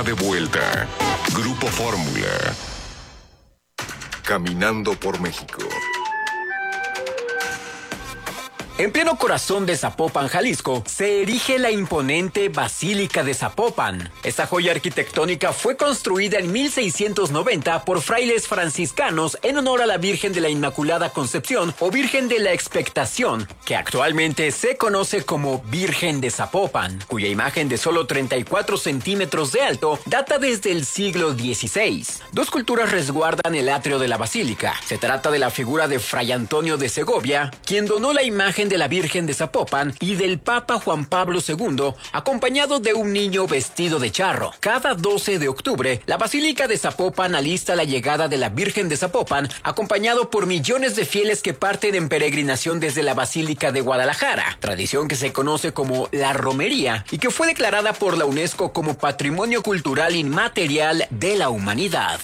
está de vuelta. Grupo Fórmula. Caminando por México. En pleno corazón de Zapopan, Jalisco, se erige la imponente Basílica de Zapopan. Esta joya arquitectónica fue construida en 1690 por frailes franciscanos en honor a la Virgen de la Inmaculada Concepción o Virgen de la Expectación, que actualmente se conoce como Virgen de Zapopan, cuya imagen de solo 34 centímetros de alto data desde el siglo XVI. Dos culturas resguardan el atrio de la basílica. Se trata de la figura de Fray Antonio de Segovia, quien donó la imagen de la Virgen de Zapopan, y del Papa Juan Pablo II, acompañado de un niño vestido de charro. Cada 12 de octubre, la Basílica de Zapopan alista la llegada de la Virgen de Zapopan, acompañado por millones de fieles que parten en peregrinación desde la Basílica de Guadalajara, tradición que se conoce como la romería y que fue declarada por la UNESCO como Patrimonio Cultural Inmaterial de la Humanidad.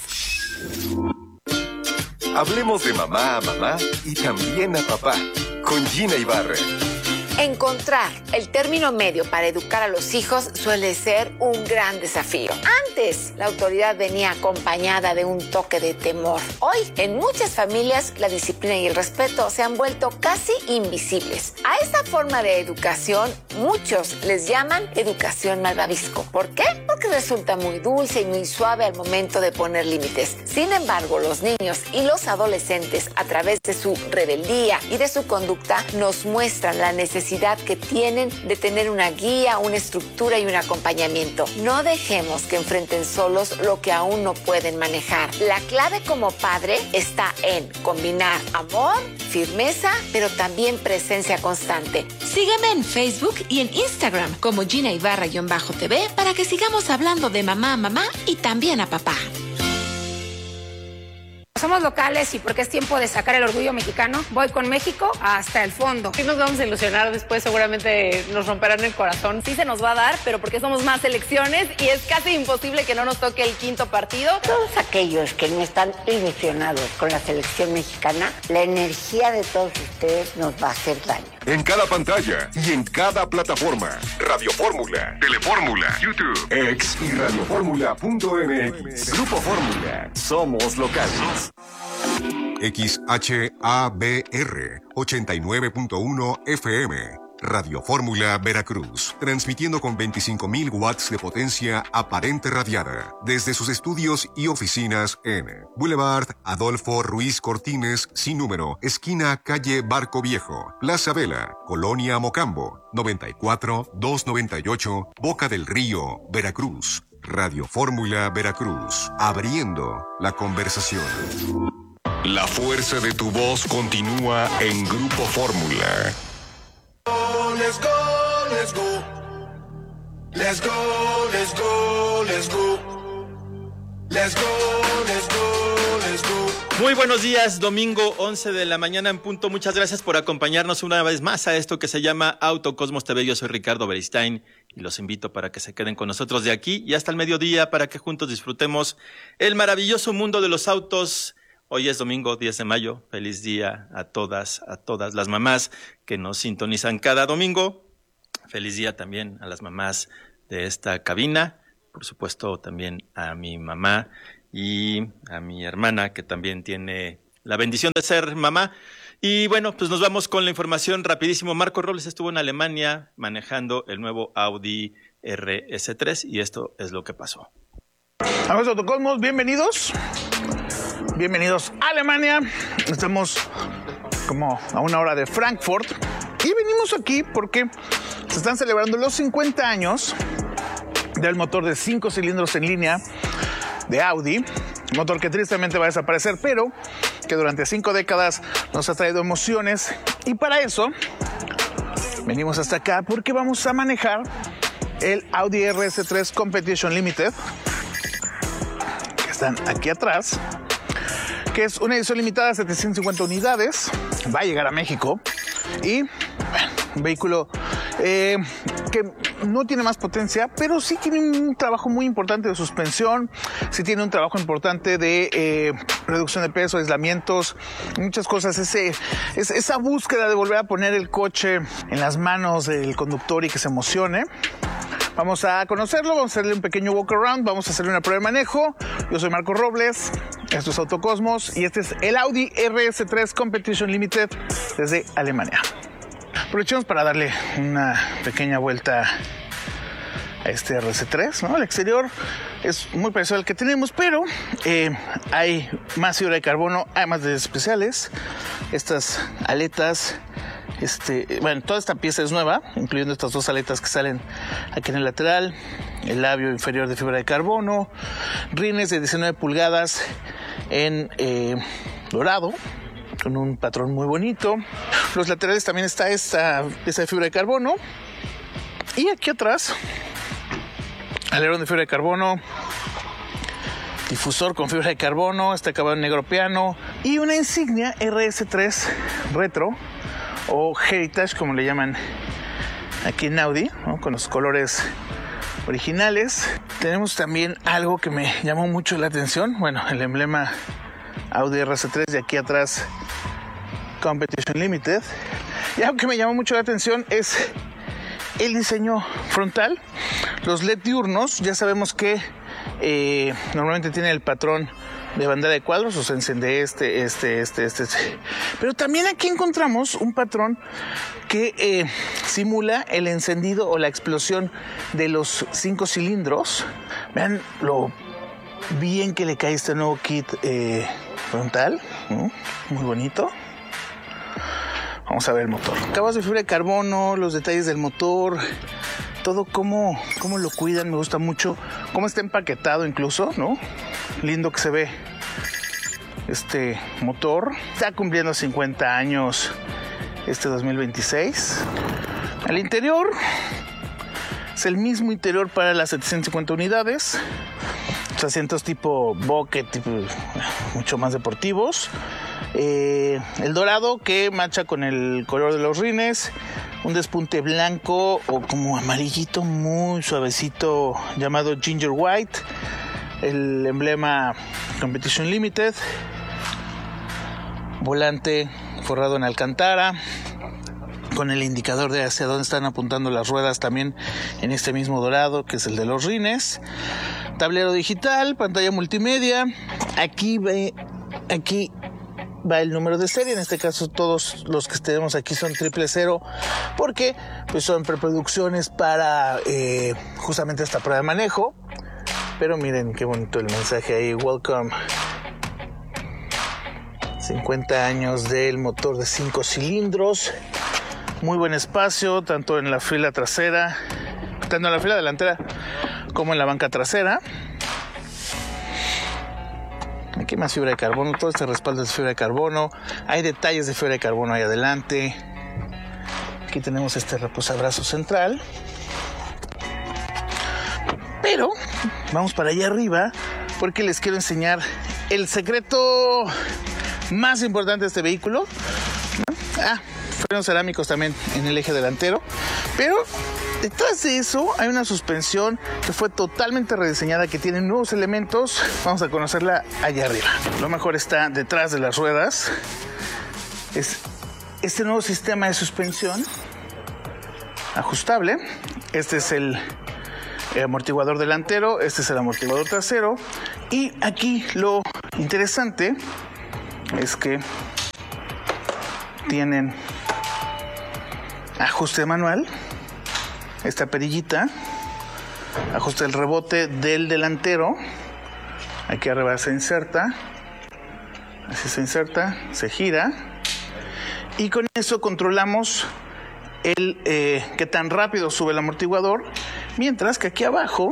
Hablemos de mamá a mamá y también a papá, con Gina Ibarra. Encontrar el término medio para educar a los hijos suele ser un gran desafío. Antes, la autoridad venía acompañada de un toque de temor. Hoy, en muchas familias, la disciplina y el respeto se han vuelto casi invisibles. A esta forma de educación, muchos les llaman educación malvavisco. ¿Por qué? Porque resulta muy dulce y muy suave al momento de poner límites. Sin embargo, los niños y los adolescentes, a través de su rebeldía y de su conducta, nos muestran la necesidad que tienen de tener una guía, una estructura y un acompañamiento. No dejemos que enfrenten solos lo que aún no pueden manejar. La clave como padre está en combinar amor, firmeza, pero también presencia constante. Sígueme en Facebook y en Instagram como Gina Ibarra-TV para que sigamos hablando de mamá a mamá y también a papá. Somos locales y porque es tiempo de sacar el orgullo mexicano, voy con México hasta el fondo. Sí nos vamos a ilusionar después, seguramente nos romperán el corazón. Sí se nos va a dar, pero porque somos más selecciones y es casi imposible que no nos toque el quinto partido. Todos aquellos que no están ilusionados con la selección mexicana, la energía de todos ustedes nos va a hacer daño. En cada pantalla y en cada plataforma. Radio Fórmula, Telefórmula, YouTube, X y radioformula.mx. Grupo Fórmula. Somos locales. XHABR 89.1 FM. Radio Fórmula Veracruz, transmitiendo con 25.000 watts de potencia aparente radiada desde sus estudios y oficinas en Boulevard Adolfo Ruiz Cortines, sin número, esquina calle Barco Viejo, Plaza Vela, Colonia Mocambo, 94-298, Boca del Río, Veracruz. Radio Fórmula Veracruz, abriendo la conversación. La fuerza de tu voz continúa en Grupo Fórmula. Let's go, let's go. Let's go, let's go, let's go. Let's go, let's go, let's go. Muy buenos días, domingo 11 de la mañana en punto. Muchas gracias por acompañarnos una vez más a esto que se llama Autocosmos TV. Yo soy Ricardo Beristain y los invito para que se queden con nosotros de aquí y hasta el mediodía para que juntos disfrutemos el maravilloso mundo de los autos. Hoy es domingo 10 de mayo. Feliz día a todas las mamás que nos sintonizan cada domingo. Feliz día también a las mamás de esta cabina. Por supuesto, también a mi mamá y a mi hermana, que también tiene la bendición de ser mamá. Y bueno, pues nos vamos con la información rapidísimo. Marco Robles estuvo en Alemania manejando el nuevo Audi RS3 y esto es lo que pasó. Amigos de Autocosmos, bienvenidos. Bienvenidos a Alemania. Estamos como a una hora de Frankfurt y venimos aquí porque se están celebrando los 50 años del motor de 5 cilindros en línea de Audi, motor que tristemente va a desaparecer, pero que durante 5 décadas nos ha traído emociones, y para eso venimos hasta acá porque vamos a manejar el Audi RS3 Competition Limited, que están aquí atrás, que es una edición limitada a 750 unidades, va a llegar a México y bueno, un vehículo que no tiene más potencia, pero sí tiene un trabajo muy importante de suspensión, sí tiene un trabajo importante de reducción de peso, aislamientos, muchas cosas. Esa búsqueda de volver a poner el coche en las manos del conductor y que se emocione, Vamos a conocerlo, vamos a hacerle un pequeño walk around, vamos a hacerle una prueba de manejo. Yo soy Marco Robles, esto es Autocosmos y este es el Audi RS3 Competition Limited desde Alemania. Aprovechemos para darle una pequeña vuelta a este RS3, ¿no? El exterior es muy parecido al que tenemos, pero hay más fibra de carbono, hay más detalles especiales. Estas aletas, bueno, toda esta pieza es nueva, incluyendo estas dos aletas que salen aquí en el lateral, el labio inferior de fibra de carbono, rines de 19 pulgadas en dorado, con un patrón muy bonito. Los laterales también está esta pieza de fibra de carbono. Y aquí atrás, alerón de fibra de carbono, difusor con fibra de carbono, este acabado en negro piano y una insignia RS3 Retro o Heritage, como le llaman aquí en Audi, ¿no? Con los colores originales. Tenemos también algo que me llamó mucho la atención, bueno, el emblema Audi RS3 de aquí atrás, Competition Limited. Y algo que me llamó mucho la atención es el diseño frontal. Los LED diurnos, ya sabemos que normalmente tiene el patrón de bandera de cuadros, o se enciende este. Pero también aquí encontramos un patrón que simula el encendido o la explosión de los 5 cilindros. Vean lo bien que le cae este nuevo kit frontal, ¿no? Muy bonito. Vamos a ver el motor. Acabados de fibra de carbono, los detalles del motor, todo cómo lo cuidan, me gusta mucho. Cómo está empaquetado incluso, ¿no? Lindo que se ve este motor. Está cumpliendo 50 años este 2026. Al interior es el mismo interior para las 750 unidades. Los asientos tipo bucket, tipo, mucho más deportivos. El dorado que macha con el color de los rines, un despunte blanco o como amarillito muy suavecito llamado Ginger White, el emblema Competition Limited, volante forrado en alcantara con el indicador de hacia dónde están apuntando las ruedas también en este mismo dorado que es el de los rines, tablero digital, pantalla multimedia, aquí va el número de serie. En este caso todos los que tenemos aquí son 000 porque pues son preproducciones para justamente esta prueba de manejo. Pero miren qué bonito el mensaje ahí, welcome, 50 años del motor de 5 cilindros, muy buen espacio tanto en la fila trasera, tanto en la fila delantera como en la banca trasera. Aquí más fibra de carbono, todo este respaldo es fibra de carbono. Hay detalles de fibra de carbono ahí adelante. Aquí tenemos este reposabrazos central. Pero vamos para allá arriba porque les quiero enseñar el secreto más importante de este vehículo. Frenos cerámicos también en el eje delantero. Pero detrás de eso hay una suspensión que fue totalmente rediseñada, que tiene nuevos elementos. Vamos a conocerla allá arriba. Lo mejor está detrás de las ruedas. Es este nuevo sistema de suspensión ajustable. Este es el amortiguador delantero, este es el amortiguador trasero. Y aquí lo interesante es que tienen ajuste manual, esta perillita, ajusta el rebote del delantero, aquí arriba se inserta, así se inserta, se gira y con eso controlamos el qué tan rápido sube el amortiguador, mientras que aquí abajo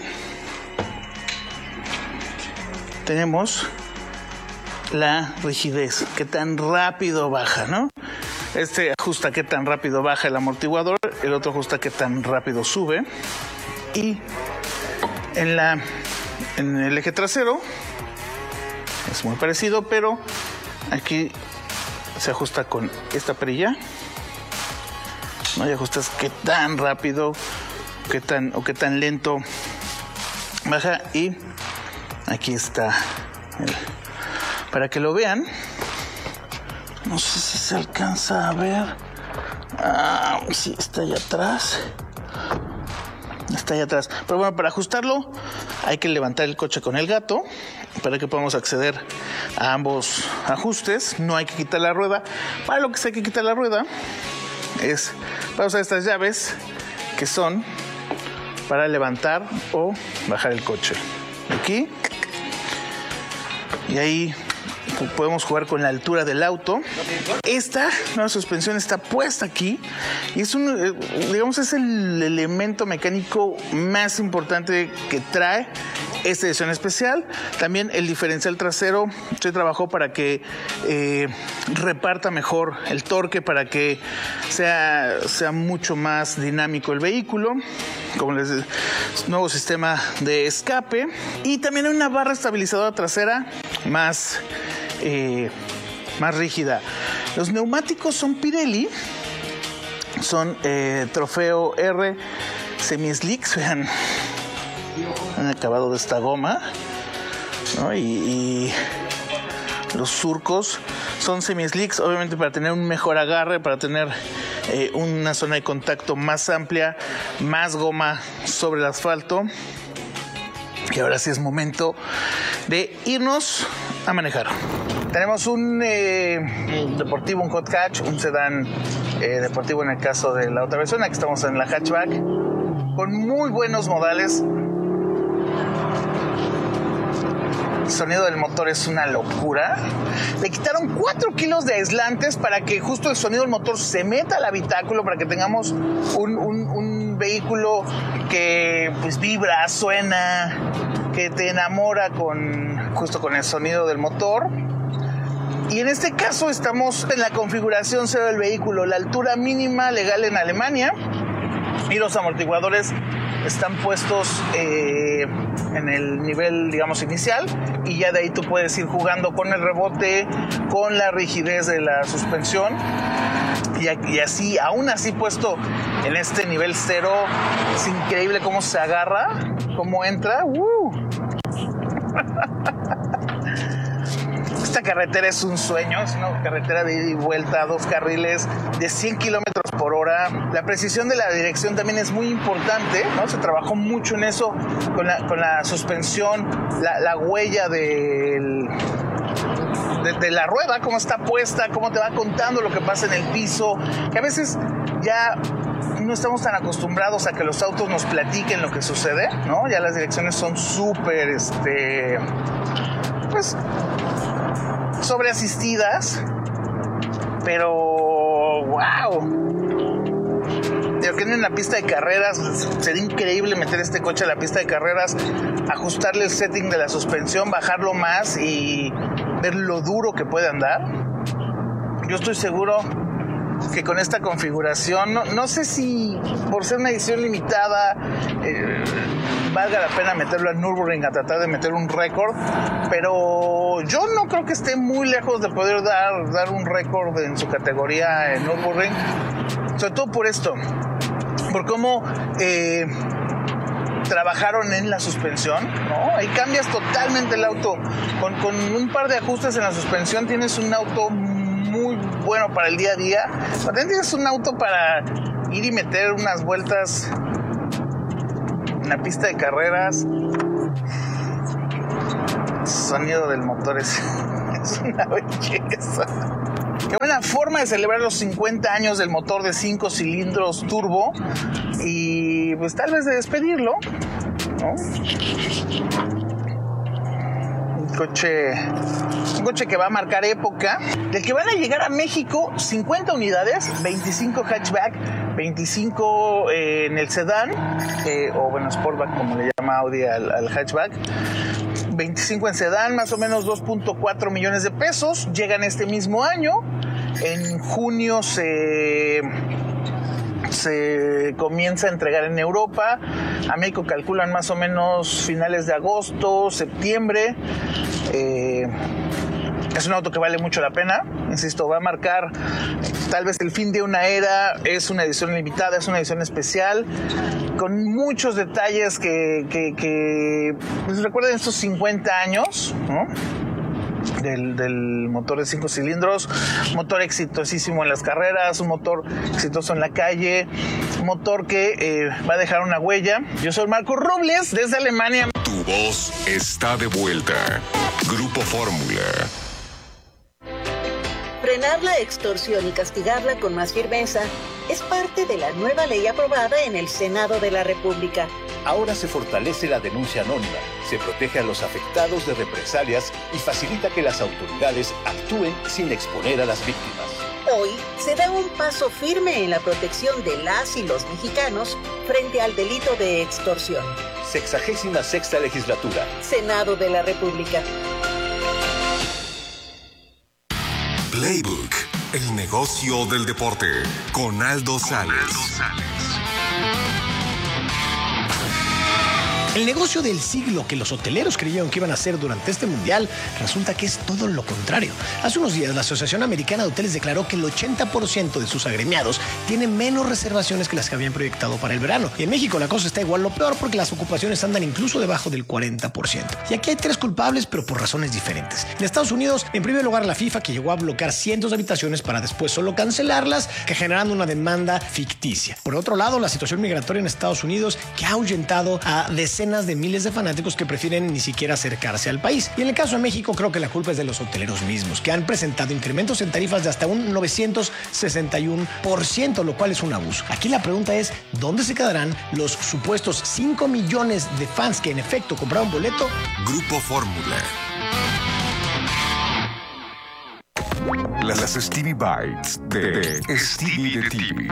tenemos la rigidez, qué tan rápido baja, ¿no? Este ajusta qué tan rápido baja el amortiguador, el otro ajusta qué tan rápido sube. Y en el eje trasero es muy parecido, pero aquí se ajusta con esta perilla, ¿no? Y ajustas qué tan rápido, qué tan lento baja. Y aquí está para que lo vean. No sé si se alcanza a ver. Sí, está allá atrás. Está allá atrás. Pero bueno, para ajustarlo hay que levantar el coche con el gato para que podamos acceder a ambos ajustes. No hay que quitar la rueda. Para lo que sí hay que quitar la rueda es para usar estas llaves que son para levantar o bajar el coche. Aquí. Y ahí podemos jugar con la altura del auto. Esta nueva suspensión está puesta aquí y es es el elemento mecánico más importante que trae esta edición especial. También el diferencial trasero se trabajó para que reparta mejor el torque, para que sea mucho más dinámico el vehículo. Como les digo, nuevo sistema de escape y también una barra estabilizadora trasera más rígida. Los neumáticos son Pirelli, son Trofeo R semi-slicks. Vean el acabado de esta goma, ¿no? Y los surcos son semi-slicks, obviamente para tener un mejor agarre, para tener una zona de contacto más amplia, más goma sobre el asfalto. Y ahora sí es momento de irnos a manejar. Tenemos un deportivo, un hot hatch, un sedán deportivo en el caso de la otra versión. Aquí estamos en la hatchback con muy buenos modales. El sonido del motor es una locura. Le quitaron 4 kilos de aislantes para que justo el sonido del motor se meta al habitáculo, para que tengamos un vehículo que pues vibra, suena, que te enamora justo con el sonido del motor. Y en este caso estamos en la configuración 0 del vehículo, la altura mínima legal en Alemania, y los amortiguadores están puestos en el nivel, digamos, inicial, y ya de ahí tú puedes ir jugando con el rebote, con la rigidez de la suspensión, y así, aún así puesto en este nivel 0, es increíble cómo se agarra, cómo entra. Esta carretera es un sueño, es una carretera de ida y vuelta, 2 carriles de 100 kilómetros por hora. La precisión de la dirección también es muy importante, ¿no? Se trabajó mucho en eso, con la suspensión, la huella de la rueda, cómo está puesta, cómo te va contando lo que pasa en el piso, que a veces ya no estamos tan acostumbrados a que los autos nos platiquen lo que sucede, ¿no? Ya las direcciones son súper, pues, sobreasistidas, pero wow. Yo creo que en una pista de carreras sería increíble meter este coche a la pista de carreras, ajustarle el setting de la suspensión, bajarlo más y ver lo duro que puede andar. Yo estoy seguro que con esta configuración, no sé si por ser una edición limitada valga la pena meterlo al Nürburgring, a tratar de meter un récord, pero yo no creo que esté muy lejos de poder dar un récord en su categoría en Nürburgring, sobre todo por esto, por cómo trabajaron en la suspensión, ¿no? Ahí cambias totalmente el auto, con un par de ajustes en la suspensión tienes un auto muy bueno para el día a día. También tienes un auto para ir y meter unas vueltas en la pista de carreras. El sonido del motor es una belleza. Qué buena forma de celebrar los 50 años del motor de 5 cilindros turbo y pues tal vez de despedirlo, ¿no? Un coche que va a marcar época, del que van a llegar a México 50 unidades, 25 hatchback, 25 en el sedán, o bueno, sportback como le llama Audi al hatchback, 25 en sedán, más o menos 2.4 millones de pesos, llegan este mismo año. En junio se comienza a entregar en Europa. A México calculan más o menos finales de agosto, septiembre. Es un auto que vale mucho la pena. Insisto, va a marcar tal vez el fin de una era. Es una edición limitada, es una edición especial, con muchos detalles que pues recuerden estos 50 años, ¿no? Del motor de 5 cilindros, motor exitosísimo en las carreras, un motor exitoso en la calle, motor que va a dejar una huella. Yo soy Marco Robles desde Alemania. Tu voz está de vuelta. Grupo Fórmula. Frenar la extorsión y castigarla con más firmeza es parte de la nueva ley aprobada en el Senado de la República. Ahora se fortalece la denuncia anónima, se protege a los afectados de represalias y facilita que las autoridades actúen sin exponer a las víctimas. Hoy se da un paso firme en la protección de las y los mexicanos frente al delito de extorsión. 66ª legislatura. Senado de la República. Playbook, el negocio del deporte, con Aldo Sales. El negocio del siglo que los hoteleros creyeron que iban a hacer durante este mundial resulta que es todo lo contrario. Hace unos días la Asociación Americana de Hoteles declaró que el 80% de sus agremiados tienen menos reservaciones que las que habían proyectado para el verano. Y en México la cosa está igual o peor porque las ocupaciones andan incluso debajo del 40%. Y aquí hay 3 culpables, pero por razones diferentes. En Estados Unidos, en primer lugar la FIFA, que llegó a bloquear cientos de habitaciones para después solo cancelarlas, que generando una demanda ficticia. Por otro lado, la situación migratoria en Estados Unidos, que ha ahuyentado a decenas de miles de fanáticos que prefieren ni siquiera acercarse al país. Y en el caso de México, creo que la culpa es de los hoteleros mismos, que han presentado incrementos en tarifas de hasta un 961%, lo cual es un abuso. Aquí la pregunta es, ¿dónde se quedarán los supuestos 5 millones de fans que en efecto compraron boleto? Grupo Fórmula. Las Stevie Bites de Stevie de TV.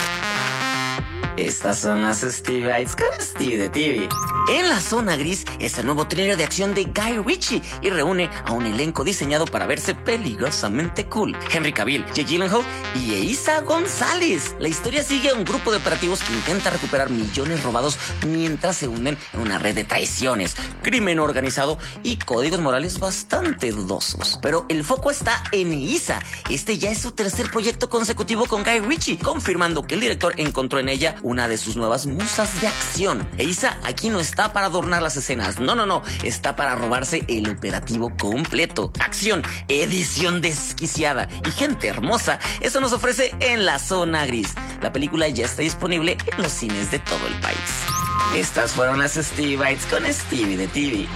Estas son las Stevie Bites con Stevie de TV. En la zona gris es el nuevo thriller de acción de Guy Ritchie y reúne a un elenco diseñado para verse peligrosamente cool. Henry Cavill, Jake Gyllenhaal y Eiza González. La historia sigue a un grupo de operativos que intenta recuperar millones robados mientras se hunden en una red de traiciones, crimen organizado y códigos morales bastante dudosos. Pero el foco está en Eiza. Este ya es su tercer proyecto consecutivo con Guy Ritchie, confirmando que el director encontró en ella una de sus nuevas musas de acción. Eiza aquí no está para adornar las escenas, no, está para robarse el operativo completo. Acción, edición desquiciada y gente hermosa, eso nos ofrece En la Zona Gris. La película ya está disponible en los cines de todo el país. Estas fueron las Stevie Bites con Stevie de TV.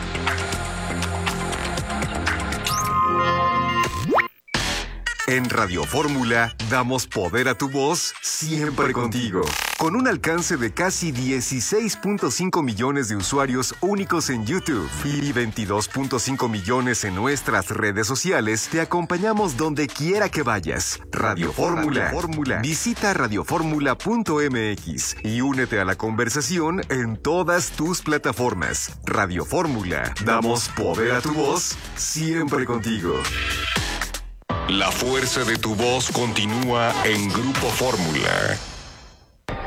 En Radio Fórmula damos poder a tu voz siempre contigo. Con un alcance de casi 16.5 millones de usuarios únicos en YouTube y 22.5 millones en nuestras redes sociales, te acompañamos donde quiera que vayas. Radio Fórmula. Visita radioformula.mx y únete a la conversación en todas tus plataformas. Radio Fórmula. Damos poder a tu voz siempre contigo. La fuerza de tu voz continúa en Grupo Fórmula.